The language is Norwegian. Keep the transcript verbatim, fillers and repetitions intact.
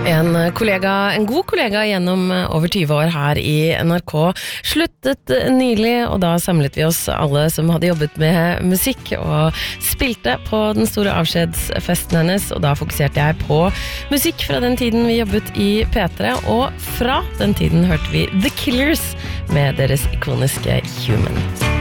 En kollega, en god kollega gjennom over tjue år her i N R K sluttet nylig, og da samlet vi oss alle som hadde jobbet med musikk og spilte på den store avskjedsfesten hennes, og da fokuserte jeg på musikk fra den tiden vi jobbet i P tre, og fra den tiden hørte vi The Killers med deres ikoniske Human.